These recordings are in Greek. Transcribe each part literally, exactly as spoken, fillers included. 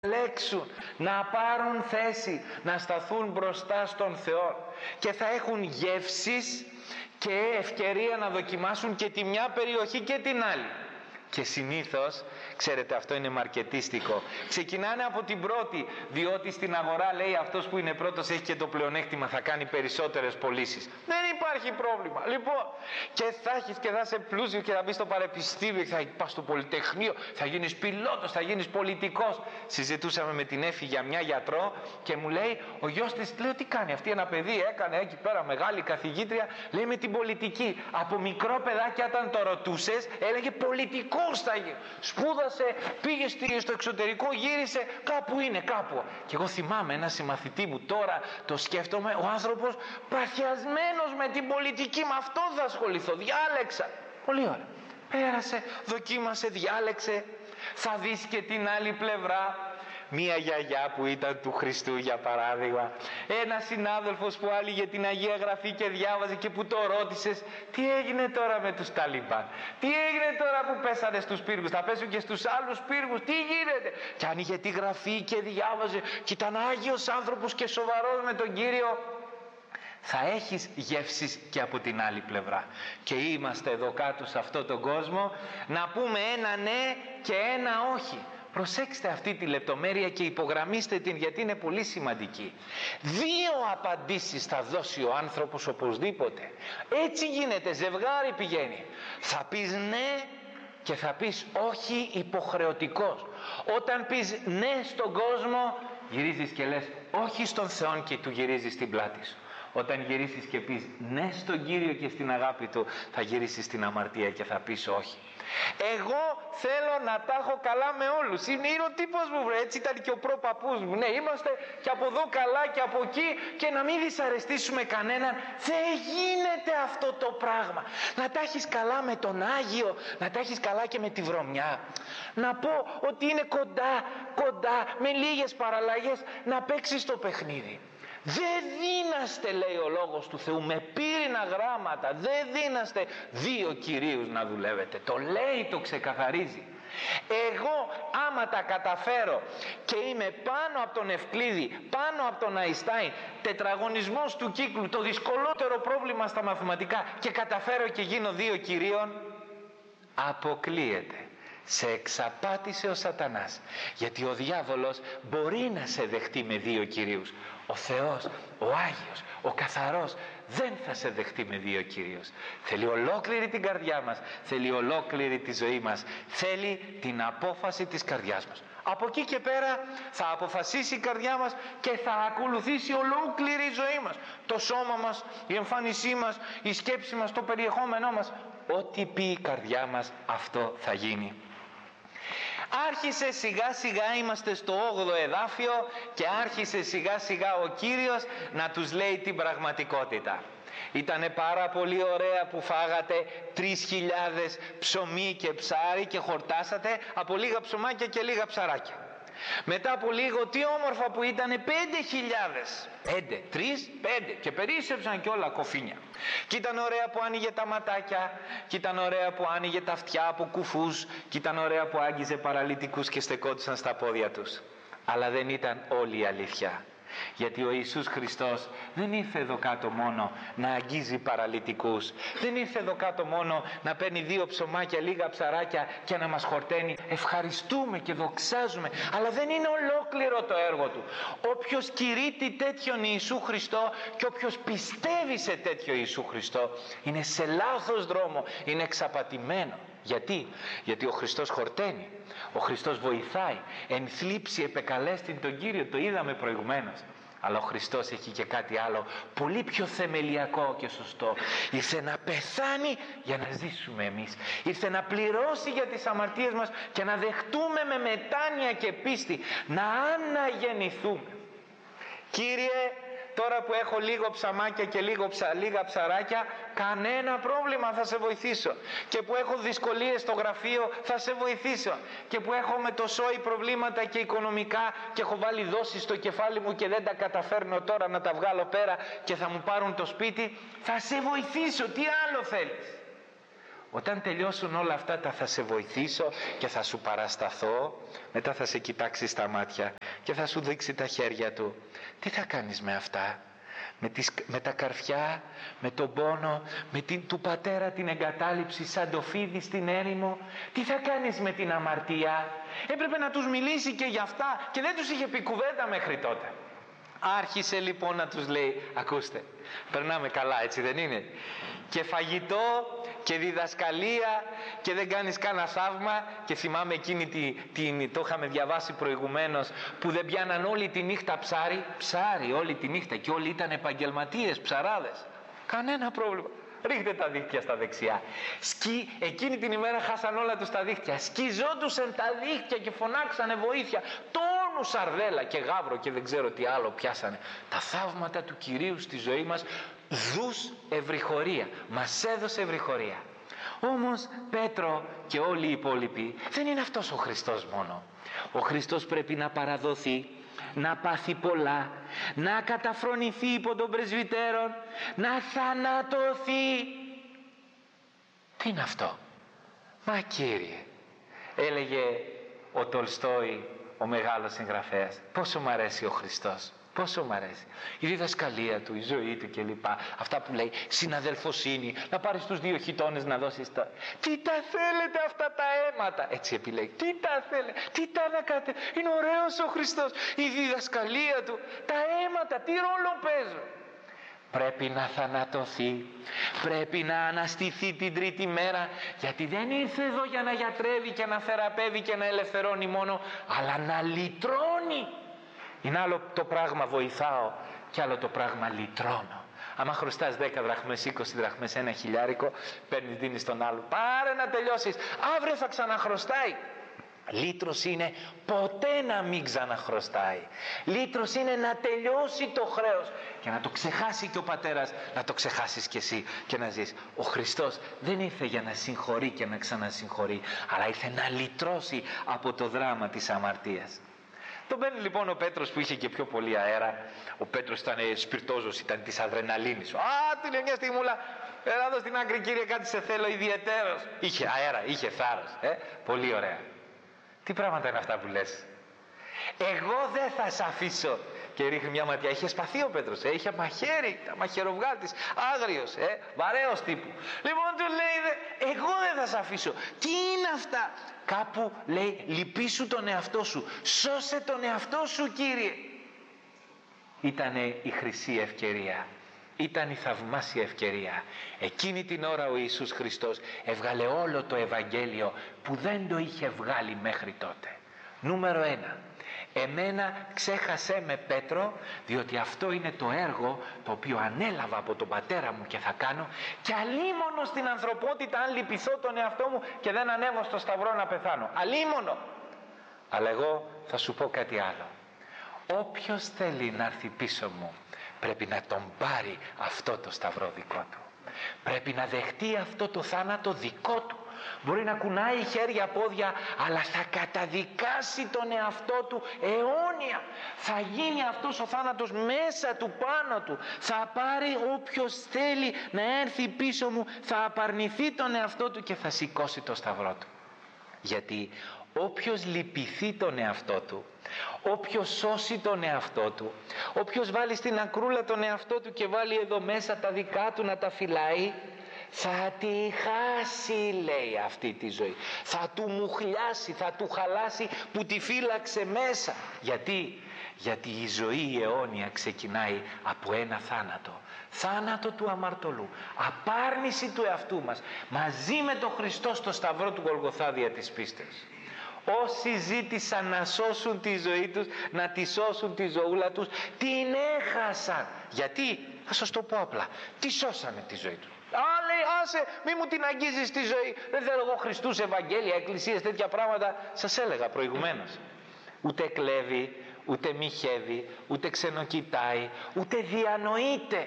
διαλέξουν, να πάρουν θέση, να σταθούν μπροστά στον Θεό και θα έχουν γεύσεις και ευκαιρία να δοκιμάσουν και τη μια περιοχή και την άλλη. Και συνήθως, ξέρετε, αυτό είναι μαρκετίστικο, ξεκινάνε από την πρώτη, διότι στην αγορά λέει αυτός που είναι πρώτος έχει και το πλεονέκτημα, θα κάνει περισσότερες πωλήσεις. Δεν υπάρχει πρόβλημα. Λοιπόν, και θα έχεις και θα είσαι πλούσιος και θα μπεις στο πανεπιστήμιο και θα πας στο πολυτεχνείο, θα γίνεις πιλότος, θα γίνεις πολιτικός. Συζητούσαμε με την Έφη για μια γιατρό και μου λέει, ο γιος της, λέω, τι κάνει αυτή, ένα παιδί έκανε εκεί πέρα μεγάλη καθηγήτρια, λέει, με την πολιτική. Από μικρό παιδάκι όταν το ρωτούσες έλεγε πολιτικό. Σπούδασε, πήγε στο εξωτερικό, γύρισε, κάπου είναι, κάπου. Και εγώ θυμάμαι ένα συμμαθητή μου, τώρα το σκέφτομαι, ο άνθρωπος παθιασμένος με την πολιτική, με αυτό θα ασχοληθώ, διάλεξα. Πολύ ωραία. Πέρασε, δοκίμασε, διάλεξε. Θα δεις και την άλλη πλευρά. Μία γιαγιά που ήταν του Χριστού, για παράδειγμα, ένα συνάδελφος που άλυγε την Αγία Γραφή και διάβαζε και που το ρώτησες, τι έγινε τώρα με τους Ταλιμπάν, τι έγινε τώρα που πέσανε στους πύργους, θα πέσουν και στους άλλους πύργους, τι γίνεται? Και άνοιγε τη Γραφή και διάβαζε και ήταν Άγιος άνθρωπος και σοβαρός με τον Κύριο. Θα έχεις γεύσεις και από την άλλη πλευρά. Και είμαστε εδώ κάτω σε αυτόν τον κόσμο να πούμε ένα ναι και ένα όχι. Προσέξτε αυτή τη λεπτομέρεια και υπογραμμίστε την, γιατί είναι πολύ σημαντική. Δύο απαντήσεις θα δώσει ο άνθρωπος οπωσδήποτε. Έτσι γίνεται, ζευγάρι πηγαίνει. Θα πεις ναι και θα πεις όχι υποχρεωτικός. Όταν πεις ναι στον κόσμο, γυρίζεις και λες όχι στον Θεό και του γυρίζεις την πλάτη σου. Όταν γυρίσεις και πεις ναι στον Κύριο και στην αγάπη Του, θα γυρίσεις στην αμαρτία και θα πεις όχι. Εγώ θέλω να τα έχω καλά με όλους. Είναι, είναι ο τύπος μου, βρε. Έτσι ήταν και ο προπαππούς μου. Ναι, είμαστε και από εδώ καλά και από εκεί, και να μην δυσαρεστήσουμε κανέναν. Δεν γίνεται αυτό το πράγμα. Να τα έχεις καλά με τον Άγιο, να τα έχεις καλά και με τη βρωμιά. Να πω ότι είναι κοντά, κοντά, με λίγες παραλλαγές να παίξεις το παιχνίδι. Δεν δύναστε, λέει ο λόγος του Θεού, με πύρινα γράμματα, δεν δύναστε δύο κυρίους να δουλεύετε. Το λέει, το ξεκαθαρίζει. Εγώ άμα τα καταφέρω και είμαι πάνω από τον Ευκλήδη, πάνω από τον Αϊνστάιν, τετραγωνισμός του κύκλου, το δυσκολότερο πρόβλημα στα μαθηματικά, και καταφέρω και γίνω δύο κυρίων, αποκλείεται. Σε εξαπάτησε ο σατανάς, γιατί ο διάβολος μπορεί να σε δεχτεί με δύο κυρίους. Ο Θεός, ο Άγιος, ο καθαρός δεν θα σε δεχτεί με δύο κυρίους. Θέλει ολόκληρη την καρδιά μας, θέλει ολόκληρη τη ζωή μας, θέλει την απόφαση της καρδιάς μας. Από εκεί και πέρα θα αποφασίσει η καρδιά μας και θα ακολουθήσει ολόκληρη η ζωή μας. Το σώμα μας, η εμφάνισή μας, η σκέψη μας, το περιεχόμενό μας. Ό,τι πει η καρδιά μας, αυτό θα γίνει. Άρχισε σιγά σιγά, είμαστε στο όγδοο εδάφιο, και άρχισε σιγά σιγά ο Κύριος να τους λέει την πραγματικότητα. Ήτανε πάρα πολύ ωραία που φάγατε τρεις χιλιάδες ψωμί και ψάρι και χορτάσατε από λίγα ψωμάκια και λίγα ψαράκια. Μετά από λίγο, τι όμορφα που ήτανε πέντε χιλιάδες. Πέντε, τρεις, πέντε. Και περίσσεψαν και όλα κοφίνια. Και ήταν ωραία που άνοιγε τα ματάκια. Και ήταν ωραία που άνοιγε τα αυτιά από κουφούς. Και ήταν ωραία που άγγιζε παραλυτικούς και στεκόντουσαν στα πόδια τους. Αλλά δεν ήταν όλη η αλήθεια. Γιατί ο Ιησούς Χριστός δεν ήρθε εδώ κάτω μόνο να αγγίζει παραλυτικούς, δεν ήρθε εδώ κάτω μόνο να παίρνει δύο ψωμάκια, λίγα ψαράκια και να μας χορταίνει. Ευχαριστούμε και δοξάζουμε, αλλά δεν είναι ολόκληρο το έργο του. Όποιος κηρύττει τέτοιον Ιησού Χριστό και όποιος πιστεύει σε τέτοιο Ιησού Χριστό είναι σε λάθος δρόμο, είναι εξαπατημένο. Γιατί? Γιατί ο Χριστός χορταίνει, ο Χριστός βοηθάει, εν θλίψη επεκαλέστην τον Κύριο, το είδαμε προηγουμένως. Αλλά ο Χριστός έχει και κάτι άλλο πολύ πιο θεμελιακό και σωστό. Ήρθε να πεθάνει για να ζήσουμε εμείς. Ήρθε να πληρώσει για τις αμαρτίες μας και να δεχτούμε με μετάνοια και πίστη, να αναγεννηθούμε. Κύριε, τώρα που έχω λίγο ψαμάκια και λίγο ψα, λίγα ψαράκια, κανένα πρόβλημα, θα σε βοηθήσω. Και που έχω δυσκολίες στο γραφείο, θα σε βοηθήσω. Και που έχω με το σόι προβλήματα και οικονομικά και έχω βάλει δόσεις στο κεφάλι μου και δεν τα καταφέρνω τώρα να τα βγάλω πέρα και θα μου πάρουν το σπίτι, θα σε βοηθήσω. Τι άλλο θέλεις? Όταν τελειώσουν όλα αυτά τα θα σε βοηθήσω και θα σου παρασταθώ. Μετά θα σε κοιτάξει στα μάτια και θα σου δείξει τα χέρια του. Τι θα κάνεις με αυτά? Με, τις, με τα καρφιά, με τον πόνο, με την, του πατέρα την εγκατάλειψη σαν το φίδι στην έρημο? Τι θα κάνεις με την αμαρτία? Έπρεπε να τους μιλήσει και για αυτά και δεν τους είχε πει κουβέντα μέχρι τότε. Άρχισε λοιπόν να τους λέει, ακούστε, περνάμε καλά, έτσι δεν είναι? Και φαγητό και διδασκαλία και δεν κάνεις κανένα θαύμα. Και θυμάμαι εκείνη την, την, το είχαμε διαβάσει προηγουμένως, που δεν πιάναν όλη τη νύχτα ψάρι. Ψάρι όλη τη νύχτα και όλοι ήταν επαγγελματίες ψαράδες. Κανένα πρόβλημα. Ρίχτε τα δίχτυα στα δεξιά. Σκι, εκείνη την ημέρα χάσαν όλα τους τα δίχτυα. Σκιζόντουσαν τα δίχτυα και φωνάξανε βοήθεια. Τόνου σαρδέλα και γάβρο και δεν ξέρω τι άλλο πιάσανε. Τα θαύματα του Κυρίου στη ζωή μας, δους ευρυχωρία. Μας έδωσε ευρυχωρία. Όμως Πέτρο και όλοι οι υπόλοιποι, δεν είναι αυτός ο Χριστός μόνο. Ο Χριστός πρέπει να παραδοθεί, να πάθει πολλά, να καταφρονηθεί υπό των πρεσβυτέρων, να θανατωθεί. Τι είναι αυτό? Μα Κύριε, έλεγε ο Τολστόι, ο μεγάλος συγγραφέας, πόσο μ' αρέσει ο Χριστός, πόσο μ' αρέσει η διδασκαλία του, η ζωή του κλπ. Αυτά που λέει, συναδελφοσύνη, να πάρεις τους δύο χιτώνες να δώσεις τα... Τι τα θέλετε αυτά τα αίματα? Έτσι επιλέγει. Τι τα θέλετε, τι τα να κάνετε? Είναι ωραίος ο Χριστός, η διδασκαλία του, τα αίματα, τι ρόλο παίζουν? Πρέπει να θανατωθεί, πρέπει να αναστηθεί την τρίτη μέρα, γιατί δεν ήρθε εδώ για να γιατρεύει και να θεραπεύει και να ελευθερώνει μόνο, αλλά να λυτρώνει. Είναι άλλο το πράγμα βοηθάω και άλλο το πράγμα λυτρώνω. Άμα χρωστάς δέκα δραχμές, είκοσι δραχμές, ένα χιλιάρικο, παίρνεις, δίνεις τον άλλο. Πάρε να τελειώσεις, αύριο θα ξαναχρωστάει. Λύτρος είναι ποτέ να μην ξαναχρωστάει. Λύτρος είναι να τελειώσει το χρέος και να το ξεχάσει και ο πατέρας, να το ξεχάσεις και εσύ και να ζεις. Ο Χριστός δεν ήρθε για να συγχωρεί και να ξανασυγχωρεί, αλλά ήρθε να λυτρώσει από το δράμα της αμαρτίας. Τον παίρνει λοιπόν ο Πέτρος που είχε και πιο πολύ αέρα. Ο Πέτρος ήταν σπιρτόζος, ήταν της αδρεναλίνης. Α, του λέει μια στιγμούλα, έλα εδώ στην άκρη Κύριε, κάτι σε θέλω ιδιαιτέρως. Είχε αέρα, είχε θάρρος. Ε? Πολύ ωραία. Τι πράγματα είναι αυτά που λες? Εγώ δεν θα σε αφήσω. Και ρίχνει μια ματιά. Είχε σπαθεί ο Πέτρος, ε? Είχε μαχαίρι, τα μαχαιροβγάτης, άγριος, ε? Βαρέος τύπου. Λοιπόν του λέει, εγώ δεν θα σε αφήσω. Τι είναι αυτά? Κάπου λέει, λυπήσου τον εαυτό σου, σώσε τον εαυτό σου Κύριε. Ήτανε η χρυσή ευκαιρία, ήταν η θαυμάσια ευκαιρία. Εκείνη την ώρα ο Ιησούς Χριστός έβγαλε όλο το Ευαγγέλιο που δεν το είχε βγάλει μέχρι τότε. Νούμερο ένα, εμένα ξέχασέ με Πέτρο, διότι αυτό είναι το έργο το οποίο ανέλαβα από τον πατέρα μου και θα κάνω, και αλίμονο στην ανθρωπότητα αν λυπηθώ τον εαυτό μου και δεν ανέβω στο σταυρό να πεθάνω. Αλίμονο. Αλλά εγώ θα σου πω κάτι άλλο. Όποιος θέλει να έρθει πίσω μου πρέπει να τον πάρει αυτό το σταυρό δικό του. Πρέπει να δεχτεί αυτό το θάνατο δικό του. Μπορεί να κουνάει χέρια πόδια, αλλά θα καταδικάσει τον εαυτό του αιώνια. Θα γίνει αυτός ο θάνατος μέσα του, πάνω του. Θα πάρει όποιος θέλει να έρθει πίσω μου, θα απαρνηθεί τον εαυτό του και θα σηκώσει το σταυρό του. Γιατί όποιος λυπηθεί τον εαυτό του, όποιος σώσει τον εαυτό του, όποιος βάλει στην ακρούλα τον εαυτό του και βάλει εδώ μέσα τα δικά του να τα φυλάει, θα τη χάσει, λέει, αυτή τη ζωή. Θα του μουχλιάσει, θα του χαλάσει που τη φύλαξε μέσα. Γιατί? Γιατί η ζωή η αιώνια ξεκινάει από ένα θάνατο. Θάνατο του αμαρτωλού. Απάρνηση του εαυτού μας. Μαζί με τον Χριστό στο σταυρό του Γολγοθά δια της πίστεως. Όσοι ζήτησαν να σώσουν τη ζωή τους, να τη σώσουν τη ζωούλα τους, την έχασαν. Γιατί? Θα σας το πω απλά. Τι σώσανε τη ζωή τους? Α, λέει, άσε, μη μου την αγγίζεις τη ζωή. Δεν θέλω εγώ Χριστούς, Ευαγγέλια, εκκλησίες, τέτοια πράγματα. Σας έλεγα προηγουμένως. Ούτε κλέβει, ούτε μοιχεύει, ούτε ξενοκοιτάει, ούτε διανοείται.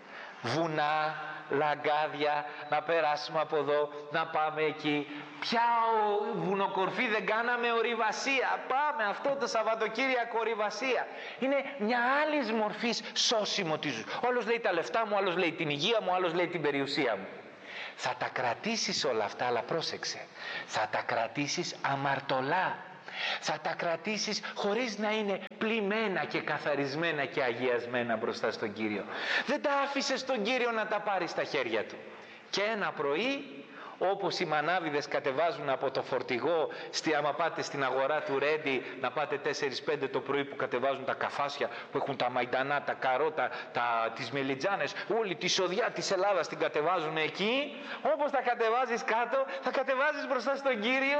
Βουνά, λαγκάδια, να περάσουμε από εδώ, να πάμε εκεί. Πια ο βουνοκορφή δεν κάναμε ορειβασία. Πάμε αυτό το Σαββατοκύριακο ορειβασία. Είναι μια άλλη μορφής σώσιμο της ζωής. Ο άλλος λέει τα λεφτά μου, ο άλλος λέει την υγεία μου, ο άλλος λέει την περιουσία μου. Θα τα κρατήσεις όλα αυτά, αλλά πρόσεξε, θα τα κρατήσεις αμαρτωλά. Θα τα κρατήσεις χωρίς να είναι πλημμένα και καθαρισμένα και αγιασμένα μπροστά στον Κύριο. Δεν τα άφησες στον Κύριο να τα πάρει στα χέρια του. Και ένα πρωί, όπως οι μανάβιδες κατεβάζουν από το φορτηγό, στη, άμα πάτε στην αγορά του Ρέντι, να πάτε τέσσερις πέντε το πρωί, που κατεβάζουν τα καφάσια, που έχουν τα μαϊντανά, τα καρότα, τα, τις μελιτζάνες, όλη τη σοδιά της Ελλάδας την κατεβάζουν εκεί. Όπως τα κατεβάζεις κάτω, θα κατεβάζεις μπροστά στον Κύριο.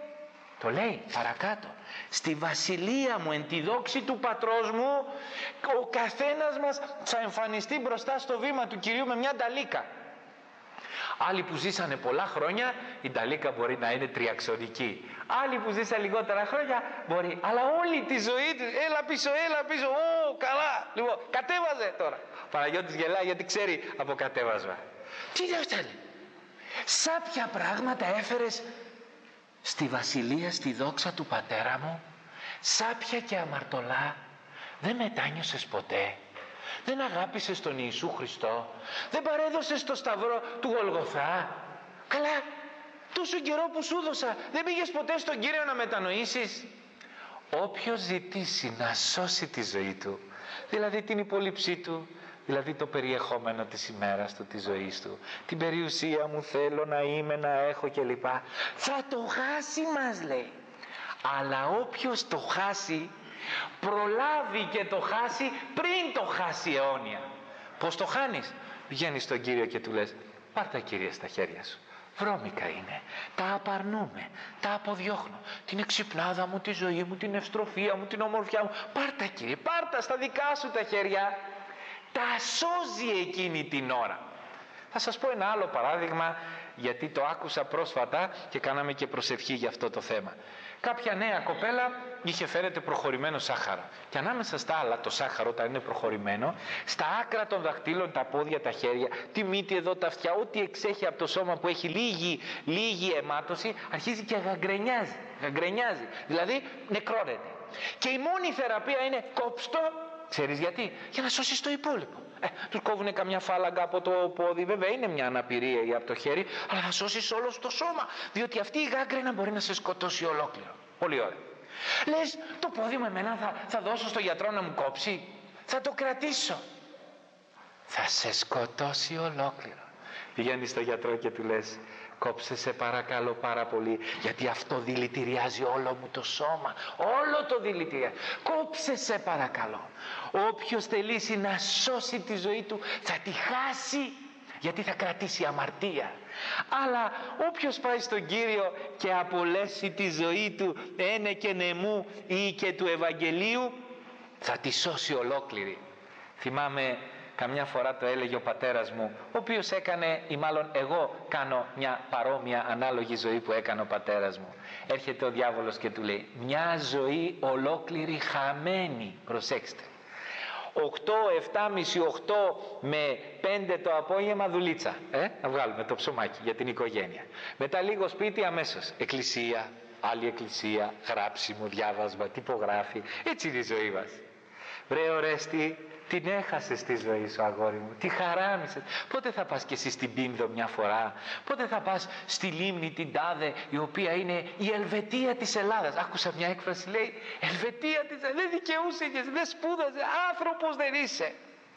Το λέει παρακάτω, στη βασιλεία μου, εν τη δόξη του πατρός μου, ο καθένας μας θα εμφανιστεί μπροστά στο βήμα του Κυρίου με μια νταλίκα. Άλλοι που ζήσανε πολλά χρόνια, η νταλίκα μπορεί να είναι τριαξονική. Άλλοι που ζήσανε λιγότερα χρόνια μπορεί, αλλά όλη τη ζωή του, έλα πίσω, έλα πίσω, ω, καλά. Λοιπόν, κατέβαζε τώρα. Ο Παναγιώτης γελάει γιατί ξέρει από κατέβασμα. Τι δεν φτάνει. Σάπια πράγματα έφερες στη βασιλεία, στη δόξα του πατέρα μου, σάπια και αμαρτωλά. Δεν μετάνιωσες ποτέ? Δεν αγάπησες τον Ιησού Χριστό? Δεν παρέδωσες το σταυρό του Γολγοθά? Καλά, τόσο καιρό που σου δώσα, δεν πήγες ποτέ στον Κύριο να μετανοήσεις? Όποιος ζητήσει να σώσει τη ζωή του, δηλαδή την υπόλοιψή του, δηλαδή το περιεχόμενο της ημέρας του, της ζωής του, την περιουσία μου θέλω να είμαι, να έχω κλπ, θα το χάσει, μας λέει. Αλλά όποιος το χάσει, προλάβει και το χάσει πριν το χάσει αιώνια. Πώς το χάνεις? Βγαίνεις στον Κύριο και του λες, πάρ' τα, Κύριε, στα χέρια σου. Βρώμικα είναι, τα απαρνούμε, τα αποδιώχνω. Την εξυπνάδα μου, τη ζωή μου, την ευστροφία μου, την ομορφιά μου. Πάρ' τα, Κύριε, πάρ' τα στα δικά σου τα χέρια. Τα σώζει εκείνη την ώρα. Θα σας πω ένα άλλο παράδειγμα, γιατί το άκουσα πρόσφατα και κάναμε και προσευχή για αυτό το θέμα. Κάποια νέα κοπέλα είχε φέρεται προχωρημένο σάχαρο, και ανάμεσα στα άλλα, το σάχαρο όταν είναι προχωρημένο, στα άκρα των δαχτύλων, τα πόδια, τα χέρια, τη μύτη εδώ, τα αυτιά, ό,τι εξέχει από το σώμα που έχει λίγη, λίγη αιμάτωση, αρχίζει και γαγκρενιάζει, γαγκρενιάζει, δηλαδή νεκρώνεται. Και η μόνη θεραπεία είναι κόψτο. Ξέρεις γιατί? Για να σώσεις το υπόλοιπο. Ε, τους κόβουνε καμιά φάλαγγα από το πόδι, βέβαια είναι μια αναπηρία ή από το χέρι, αλλά θα σώσεις όλο το σώμα, διότι αυτή η γάγκρενα μπορεί να σε σκοτώσει ολόκληρο. Πολύ ωραία. Λες, το πόδι με εμένα θα, θα δώσω στο γιατρό να μου κόψει? Θα το κρατήσω? Θα σε σκοτώσει ολόκληρο. Πηγαίνεις στο γιατρό και του λες, κόψε σε παρακαλώ πάρα πολύ, γιατί αυτό δηλητηριάζει όλο μου το σώμα, όλο το δηλητηριάζει. Κόψε σε παρακαλώ. Όποιος θελήσει να σώσει τη ζωή του θα τη χάσει, γιατί θα κρατήσει αμαρτία. Αλλά όποιος πάει στον Κύριο και απολέσει τη ζωή του ένε και νεμού ή και του Ευαγγελίου, θα τη σώσει ολόκληρη. Θυμάμαι, καμιά φορά το έλεγε ο πατέρας μου, ο οποίος έκανε, ή μάλλον εγώ κάνω μια παρόμοια ανάλογη ζωή που έκανε ο πατέρας μου. Έρχεται ο διάβολος και του λέει, μια ζωή ολόκληρη χαμένη, προσέξτε. οκτώ, επτά και μισή, οκτώ με πέντε το απόγευμα δουλίτσα, ε? να βγάλουμε το ψωμάκι για την οικογένεια. Μετά λίγο σπίτι, αμέσως εκκλησία, άλλη εκκλησία, γράψιμο, διάβασμα, τυπογράφη. Έτσι είναι η ζωή μας. Βρε Ορέστη, την έχασες τη ζωή σου, αγόρι μου, τη χαράμισες. Πότε θα πας κι εσύ στην Πίνδο μια φορά? Πότε θα πας στη λίμνη την τάδε, η οποία είναι η Ελβετία της Ελλάδας? Άκουσα μια έκφραση, λέει, Ελβετία της Ελλάδας, δεν δικαιούσε και δεν σπούδαζε, άνθρωπος δεν είσαι.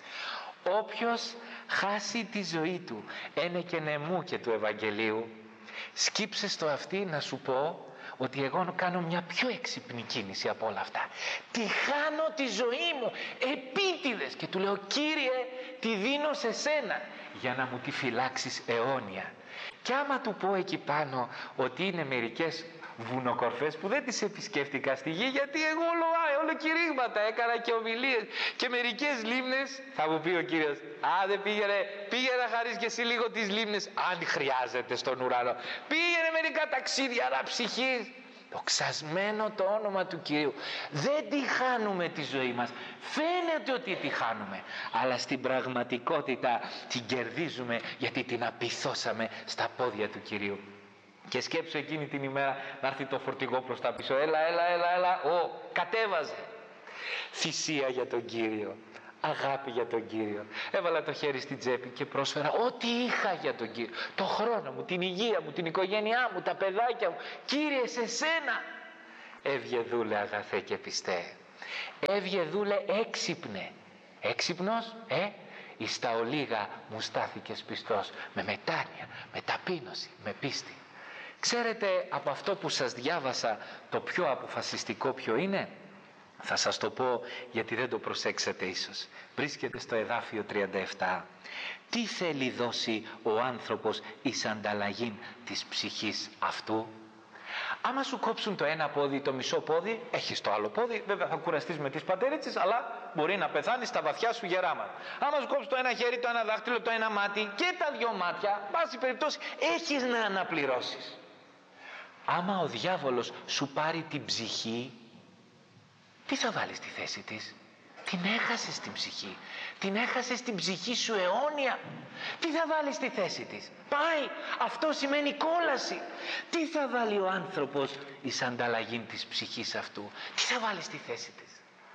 Όποιος χάσει τη ζωή του ένε και νεμού και του Ευαγγελίου, σκύψε στο αυτή να σου πω ότι εγώ κάνω μια πιο έξυπνη κίνηση από όλα αυτά. Τη χάνω τη ζωή μου επίτηδες και του λέω, Κύριε, τη δίνω σε σένα για να μου τη φυλάξεις αιώνια. Και άμα του πω εκεί πάνω ότι είναι μερικές βουνοκορφές που δεν τις επισκέφτηκα στη γη, γιατί εγώ όλο, όλο κηρύγματα έκανα και ομιλίες και μερικές λίμνες, θα μου πει ο Κύριος, α, δεν πήγαινε, πήγαινε να χαρείς και εσύ λίγο τις λίμνες, αν χρειάζεται στον ουρανό, πήγαινε μερικά ταξίδια αναψυχής. Δοξασμένο το όνομα του Κυρίου. Δεν τη χάνουμε τη ζωή μας, φαίνεται ότι τη χάνουμε, αλλά στην πραγματικότητα την κερδίζουμε, γιατί την απειθώσαμε στα πόδια του Κυρίου. Και σκέψου εκείνη την ημέρα να έρθει το φορτηγό προς τα πίσω, έλα, έλα, έλα, έλα, ο, κατέβαζε. Θυσία για τον Κύριο, αγάπη για τον Κύριο. Έβαλα το χέρι στην τσέπη και πρόσφερα ό,τι είχα για τον Κύριο. Το χρόνο μου, την υγεία μου, την οικογένειά μου, τα παιδάκια μου. Κύριε, σε σένα. Έβγε δούλε αγαθέ και πιστέ. Έβγε δούλε έξυπνε. Έξυπνος, ε, εις τα ολίγα μου στάθηκες πιστός. Με μετάνοια, με ταπείνωση, με πίστη. Ξέρετε από αυτό που σας διάβασα το πιο αποφασιστικό ποιο είναι? Θα σας το πω γιατί δεν το προσέξατε ίσως. Βρίσκεται στο εδάφιο τριάντα επτά. Τι θέλει δώσει ο άνθρωπος εις ανταλλαγή της ψυχής αυτού? Άμα σου κόψουν το ένα πόδι, το μισό πόδι, έχεις το άλλο πόδι, βέβαια θα κουραστείς με τις πατέριτσες, αλλά μπορεί να πεθάνεις στα βαθιά σου γεράματα. Άμα σου κόψουν το ένα χέρι, το ένα δάχτυλο, το ένα μάτι και τα δυο μάτια, πάση περιπτώσει έχεις να αναπληρώσεις. Άμα ο διάβολος σου πάρει την ψυχή, τι θα βάλεις στη θέση της? Την έχασες την ψυχή. Την έχασες την ψυχή σου αιώνια. Τι θα βάλεις στη θέση της? Πάει. Αυτό σημαίνει κόλαση. Τι θα βάλει ο άνθρωπος εις ανταλλαγή της ψυχής αυτού? Τι θα βάλεις στη θέση της?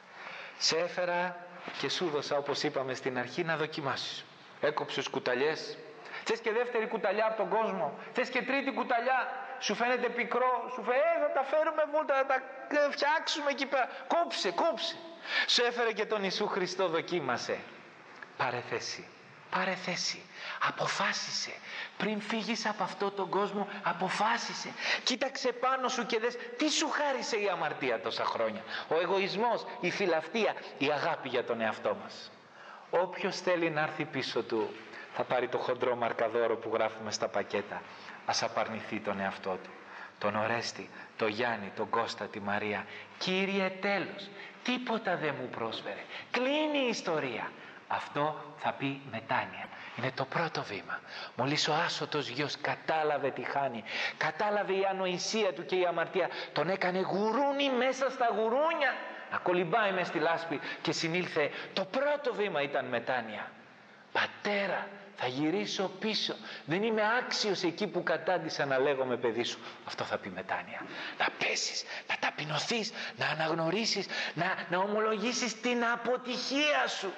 Σε έφερα και σου δώσα, όπως είπαμε στην αρχή, να δοκιμάσεις. Έκοψες κουταλιές. Θες και δεύτερη κουταλιά από τον κόσμο? Θες και τρίτη κουταλιά? Σου φαίνεται πικρό? Σου φαίνεται ε, θα τα φέρουμε βόλτα, θα τα φτιάξουμε εκεί πέρα. Κόψε, κόψε. Σου έφερε και τον Ιησού Χριστό, δοκίμασε. Πάρε θέση, πάρε θέση. Αποφάσισε. Πριν φύγεις από αυτό τον κόσμο, αποφάσισε. Κοίταξε πάνω σου και δες τι σου χάρισε η αμαρτία τόσα χρόνια. Ο εγωισμός, η φιλαυτία, η αγάπη για τον εαυτό μας. Όποιος θέλει να έρθει πίσω του, θα πάρει το χοντρό μαρκαδόρο που γράφουμε στα πακέτα. Ας απαρνηθεί τον εαυτό του. Τον Ορέστη, τον Γιάννη, τον Κώστα, τη Μαρία. Κύριε, τέλος, τίποτα δεν μου πρόσφερε. Κλείνει η ιστορία. Αυτό θα πει μετάνοια. Είναι το πρώτο βήμα. Μόλις ο άσωτος γιος κατάλαβε τι χάνει, κατάλαβε η ανοησία του και η αμαρτία, τον έκανε γουρούνι μέσα στα γουρούνια, να κολυμπάει μες στη λάσπη, και συνήλθε. Το πρώτο βήμα ήταν μετάνοια. Πατέρα, θα γυρίσω πίσω. Δεν είμαι άξιος εκεί που κατάντησα να λέγομαι παιδί σου. Αυτό θα πει μετάνοια. Να πέσεις, να ταπεινωθείς, να αναγνωρίσεις, να, να ομολογήσεις την αποτυχία σου.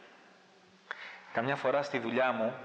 Καμιά φορά στη δουλειά μου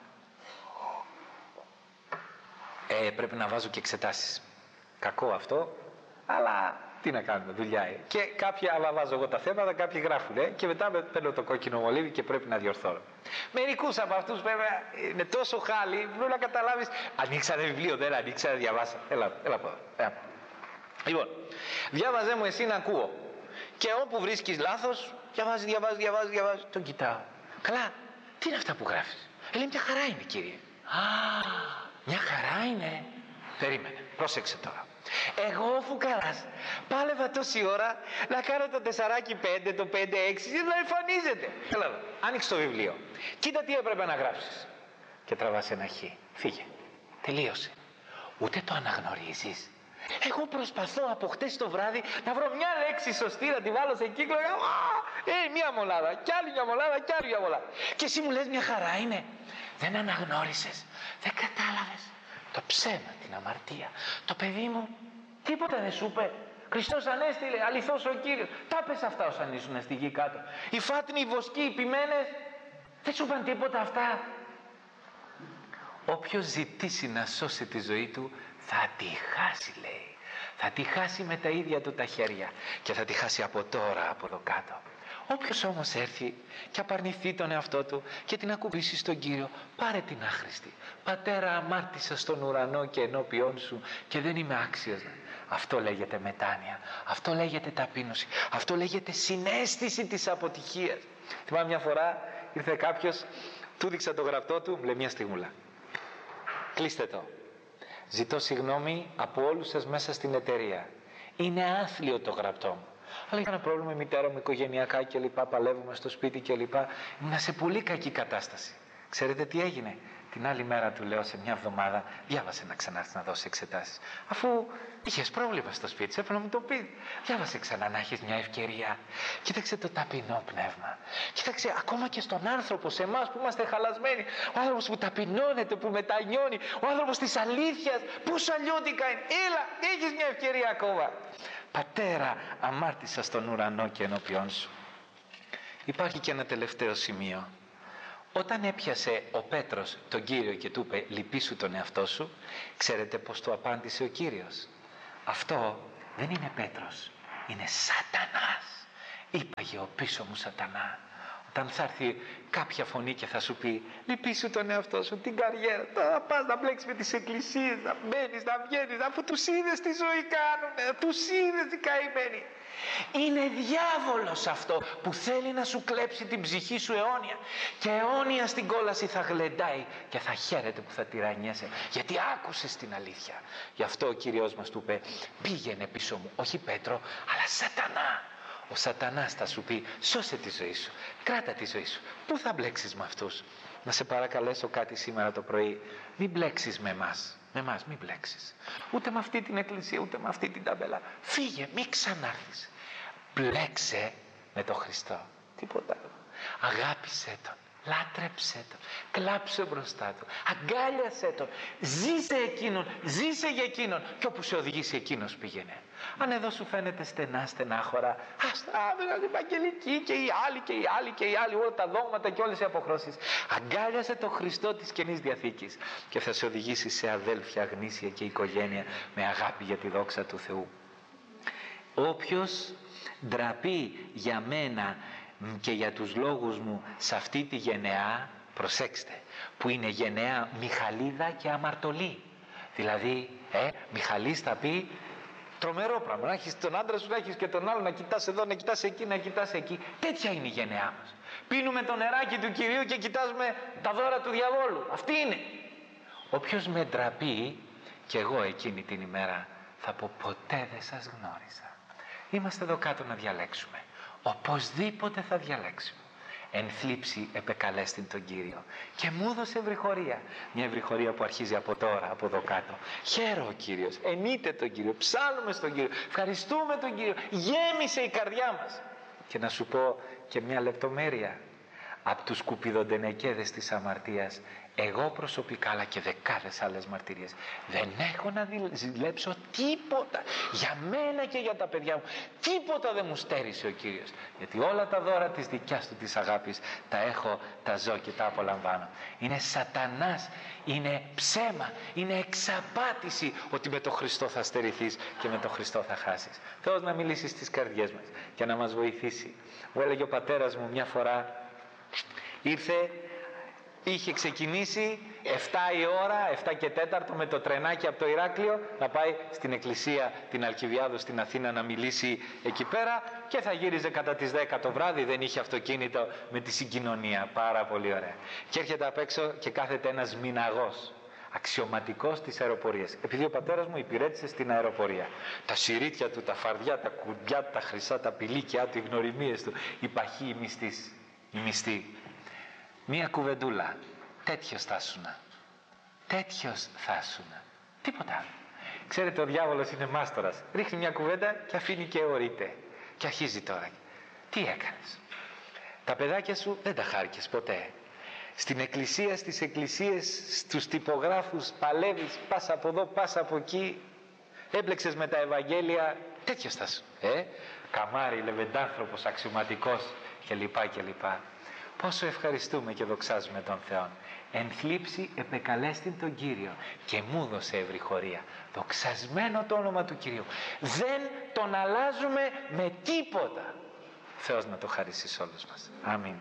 ε, πρέπει να βάζω και εξετάσεις. Κακό αυτό, αλλά τι να κάνουμε, δουλειά είναι. Και κάποια άλλα βάζω εγώ τα θέματα, κάποιοι γράφουν ε, και μετά παίρνω το κόκκινο μολύβι και πρέπει να διορθώνω. Μερικούς από αυτούς βέβαια είναι τόσο χάλοι, πρέπει να καταλάβεις. Ανοίξανε βιβλίο, δεν ανοίξανε, διαβάσα. Έλα, έλα από εδώ. Έλα. Λοιπόν, διάβαζε μου εσύ να ακούω. Και όπου βρίσκεις λάθος, διαβάζει, διαβάζει, διαβάζει, διαβάζει. Τον κοιτάω. Καλά, τι είναι αυτά που γράφεις? Ε, λέει, μια χαρά είναι, κύριε. Α, μια χαρά είναι. Περίμενε, πρόσεξε τώρα. Εγώ ο φουκαράς πάλευα τόση ώρα να κάνω το τεσσαράκι πέντε, το πέντε έξι, για να εμφανίζεται. Έλα εδώ, άνοιξε το βιβλίο. Κοίτα τι έπρεπε να γράψεις. Και τραβάς ένα χ. Φύγε. Τελείωσε. Ούτε το αναγνωρίζεις. Εγώ προσπαθώ από χτες το βράδυ να βρω μια λέξη σωστή, να τη βάλω σε κύκλο. Ε, μια μονάδα, κι άλλη μια μονάδα, κι άλλη μια μονάδα. Και εσύ μου λες μια χαρά είναι. Δεν αναγνώρισες. Δεν κατάλαβες. Το ψέμα, την αμαρτία. Το παιδί μου τίποτα δεν σου είπε. Χριστός ανέστηλε, αληθώς ο Κύριος. Τα πες αυτά όσαν ήσουν στη γη κάτω. Οι φάτνοι, οι βοσκοί, οι ποιμένες, δεν σου είπαν τίποτα αυτά. Όποιος ζητήσει να σώσει τη ζωή του, θα τη χάσει, λέει. Θα τη χάσει με τα ίδια του τα χέρια. Και θα τη χάσει από τώρα, από εδώ κάτω. Όποιος όμως έρθει και απαρνηθεί τον εαυτό του και την ακουμπήσει στον Κύριο, πάρε την άχρηστη. Πατέρα, αμάρτησα στον ουρανό και ενώπιόν σου και δεν είμαι άξιος. Αυτό λέγεται μετάνοια. Αυτό λέγεται ταπείνωση. Αυτό λέγεται συναίσθηση της αποτυχίας. Θυμάμαι μια φορά ήρθε κάποιος, του δείξα το γραπτό του, μου λέει, μια στιγμούλα. Κλείστε το. Ζητώ συγγνώμη από όλους σας μέσα στην εταιρεία. Είναι άθλιο το γραπτό μου. Αλλά είχα ένα πρόβλημα με η μητέρα μου, οικογενειακά και λοιπά, παλεύουμε στο σπίτι και λοιπά. Ήμουν σε πολύ κακή κατάσταση. Ξέρετε τι έγινε? Την άλλη μέρα του λέω, σε μια εβδομάδα, διάβασε να ξανάρθει να δώσει εξετάσεις. Αφού είχες πρόβλημα στο σπίτι, έπρεπε να μου το πει. Διάβασε ξανά να έχεις μια ευκαιρία. Κοίταξε το ταπεινό πνεύμα. Κοίταξε ακόμα και στον άνθρωπο, σε εμάς που είμαστε χαλασμένοι. Ο άνθρωπος που ταπεινώνεται, που μετανιώνει. Ο άνθρωπος της αλήθειας. Πόσο αλλιώτικα είναι. Έλα, έχεις μια ευκαιρία ακόμα. Πατέρα, αμάρτησα στον ουρανό και ενώπιόν σου. Υπάρχει και ένα τελευταίο σημείο. Όταν έπιασε ο Πέτρος τον Κύριο και του είπε «Λυπήσου τον εαυτό σου», ξέρετε πως του απάντησε ο Κύριος? Αυτό δεν είναι Πέτρος, είναι Σατανάς. Είπαγε ο πίσω μου Σατανά. Όταν θα έρθει κάποια φωνή και θα σου πει «Λυπήσου τον εαυτό σου, την καριέρα, τώρα πας να μπλέξεις με τις εκκλησίες, να μπαίνεις, να βγαίνεις, αφού τους είδες τι ζωή κάνουνε, τους είδες τι καημένοι». Είναι διάβολος αυτό που θέλει να σου κλέψει την ψυχή σου αιώνια, και αιώνια στην κόλαση θα γλεντάει και θα χαίρεται που θα τυραννιέσαι, γιατί άκουσες την αλήθεια. Γι' αυτό ο Κύριος μας του είπε «Πήγαινε πίσω μου, όχι Πέτρο, αλλά Σατανά». Ο Σατανάς θα σου πει «Σώσε τη ζωή σου, κράτα τη ζωή σου». Πού θα μπλέξεις με αυτούς? Να σε παρακαλέσω κάτι σήμερα το πρωί. Μην μπλέξεις με εμάς. Με εμάς μην μπλέξεις. Ούτε με αυτή την εκκλησία, ούτε με αυτή την ταμπέλα. Φύγε, μην ξανάρθεις. Μπλέξε με τον Χριστό. Τίποτα άλλο. Αγάπησέ τον. Λάτρεψέ τον, κλάψε μπροστά του, αγκάλιασέ τον, ζήσε εκείνον, ζήσε για εκείνον, και όπου σε οδηγήσει εκείνος πήγαινε. Αν εδώ σου φαίνεται στενά στενάχωρα, άστρα, την Ευαγγελική και οι άλλοι και οι άλλοι και οι άλλοι, όλα τα δόγματα και όλες οι αποχρώσεις, αγκάλιασε τον Χριστό της Καινής Διαθήκης και θα σε οδηγήσει σε αδέλφια γνήσια και οικογένεια με αγάπη για τη δόξα του Θεού. Όποιος ντραπεί για μένα και για τους λόγους μου σε αυτή τη γενεά, προσέξτε, που είναι γενεά Μιχαλίδα και αμαρτωλή. Δηλαδή, ε, Μιχαλής θα πει τρομερό πράγμα, να έχεις τον άντρα σου, να έχεις και τον άλλο, να κοιτάς εδώ, να κοιτάς εκεί, να κοιτάς εκεί. Τέτοια είναι η γενεά μας. Πίνουμε το νεράκι του Κυρίου και κοιτάζουμε τα δώρα του διαβόλου. Αυτή είναι. Όποιος με ντραπεί, και εγώ εκείνη την ημέρα θα πω ποτέ δεν σας γνώρισα. Είμαστε εδώ κάτω να διαλέξουμε. Οπωσδήποτε θα διαλέξουμε. Εν θλίψη επεκαλέστην τον Κύριο, και μου έδωσε ευρυχωρία. Μια ευρυχωρία που αρχίζει από τώρα, από εδώ κάτω. Χαίρο ο Κύριος, ενείτε τον Κύριο, ψάλλουμε στον Κύριο, ευχαριστούμε τον Κύριο, γέμισε η καρδιά μας. Και να σου πω και μια λεπτομέρεια. Από τους σκουπιδοντενεκέδες της αμαρτίας, εγώ προσωπικά, αλλά και δεκάδες άλλες μαρτυρίες, δεν έχω να ζηλέψω τίποτα για μένα και για τα παιδιά μου. Τίποτα δεν μου στέρισε ο Κύριος, γιατί όλα τα δώρα της δικιάς του της αγάπης τα έχω, τα ζω και τα απολαμβάνω. Είναι Σατανάς, είναι ψέμα, είναι εξαπάτηση ότι με τον Χριστό θα στερηθείς και με τον Χριστό θα χάσεις. Θεός να μιλήσει στις καρδιές μας και να μας βοηθήσει. Μου έλεγε ο πατέρας μου μια φορά, ήρθε, είχε ξεκινήσει εφτά η ώρα, εφτά και τέταρτο με το τρενάκι από το Ηράκλειο να πάει στην εκκλησία την Αλκιβιάδου στην Αθήνα να μιλήσει εκεί πέρα, και θα γύριζε κατά τις δέκα το βράδυ, δεν είχε αυτοκίνητο, με τη συγκοινωνία. Πάρα πολύ ωραία. Και έρχεται απ' έξω και κάθεται ένας μηναγός, αξιωματικός της αεροπορίας, επειδή ο πατέρας μου υπηρέτησε στην αεροπορία. Τα συρίτια του, τα φαρδιά, τα κουμπιά, τα χρυσά, τα πηλίκια του, οι γνωριμίες του, η παχή, η μυστής, η μυστή. Μία κουβεντούλα, τέτοιος θα ήσουνα, τέτοιος θα ήσουνα, τίποτα άλλο. Ξέρετε, ο διάβολος είναι μάστορας, ρίχνει μια κουβέντα και αφήνει και ορείται, και αρχίζει τώρα. Τι έκανες? Τα παιδάκια σου δεν τα χάρηκες ποτέ. Στην εκκλησία, στις εκκλησίες, στους τυπογράφους παλεύεις, πας από εδώ, πας από εκεί, έμπλεξες με τα Ευαγγέλια, τέτοιος θα σου, ε, καμάρι, λεβεντάνθρωπος, αξιωματικός κλπ. κλπ. Πόσο ευχαριστούμε και δοξάζουμε τον Θεό. Εν θλίψη επεκαλέστην τον Κύριο και μου δώσε ευρυχωρία. Δοξασμένο το όνομα του Κυρίου. Δεν τον αλλάζουμε με τίποτα. Θεός να το χαρίσει σε όλους μας. Αμήν.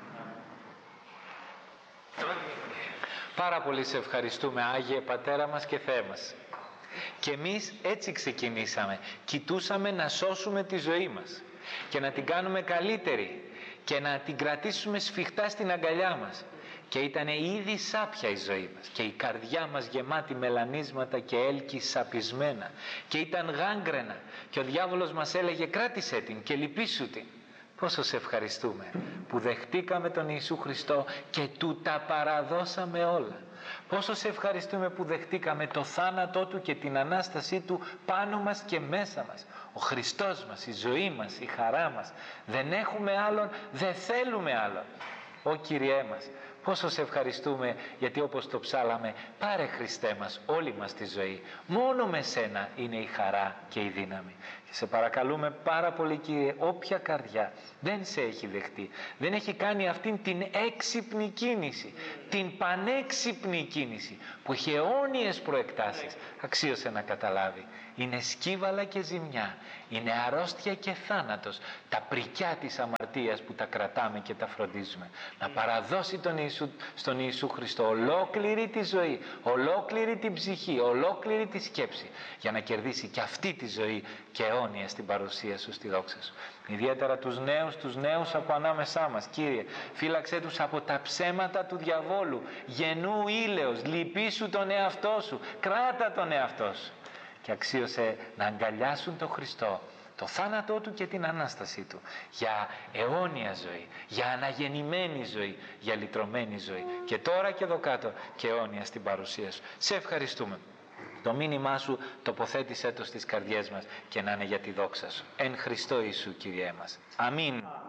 Πάρα πολύ σε ευχαριστούμε, Άγιε Πατέρα μας και Θεέ μας. Και εμείς έτσι ξεκινήσαμε. Κοιτούσαμε να σώσουμε τη ζωή μας και να την κάνουμε καλύτερη και να την κρατήσουμε σφιχτά στην αγκαλιά μας. Και ήταν ήδη σάπια η ζωή μας και η καρδιά μας γεμάτη μελανίσματα και έλκη σαπισμένα και ήταν γάγκρενα, και ο διάβολος μας έλεγε κράτησέ την και λυπήσου την. Πόσο σε ευχαριστούμε που δεχτήκαμε τον Ιησού Χριστό και του τα παραδώσαμε όλα. Πόσο σε ευχαριστούμε που δεχτήκαμε το θάνατό του και την Ανάστασή του πάνω μας και μέσα μας. Ο Χριστός μας, η ζωή μας, η χαρά μας. Δεν έχουμε άλλον, δεν θέλουμε άλλον. Ω Κυριέ μας, Πόσο σε ευχαριστούμε, γιατί όπως το ψάλαμε, πάρε Χριστέ μας όλη μας τη ζωή. Μόνο με σένα είναι η χαρά και η δύναμη. Και σε παρακαλούμε πάρα πολύ, Κύριε, όποια καρδιά δεν σε έχει δεχτεί, δεν έχει κάνει αυτήν την έξυπνη κίνηση, την πανέξυπνη κίνηση που έχει αιώνιες προεκτάσεις, αξίωσε να καταλάβει. Είναι σκύβαλα και ζημιά, είναι αρρώστια και θάνατος, τα πρικιά της αμαρτίας που τα κρατάμε και τα φροντίζουμε. Να παραδώσει τον Ιησού, στον Ιησού Χριστό ολόκληρη τη ζωή, ολόκληρη την ψυχή, ολόκληρη τη σκέψη, για να κερδίσει και αυτή τη ζωή και αιώνια στην παρουσία σου, στη δόξα σου. Ιδιαίτερα τους νέους, τους νέους από ανάμεσά μας, Κύριε, φύλαξέ τους από τα ψέματα του διαβόλου, γενού ήλαιος, λυπήσου τον εαυτό σου, κράτα τον εαυτό σου. Και αξίωσε να αγκαλιάσουν τον Χριστό, το θάνατό του και την Ανάστασή του, για αιώνια ζωή, για αναγεννημένη ζωή, για λυτρωμένη ζωή, και τώρα και εδώ κάτω και αιώνια στην παρουσία σου. Σε ευχαριστούμε. Το μήνυμά σου τοποθέτησέ το στις καρδιές μας και να είναι για τη δόξα σου. Εν Χριστώ Ιησού, Κύριέ μας. Αμήν.